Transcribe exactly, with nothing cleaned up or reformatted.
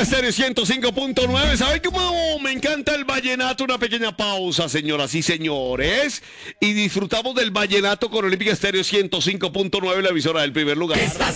Olímpica Estéreo ciento cinco punto nueve. ¿Saben cómo me encanta el vallenato? Una pequeña pausa, señoras y señores. Y disfrutamos del vallenato con Olímpica Estéreo ciento cinco punto nueve, la emisora del primer lugar.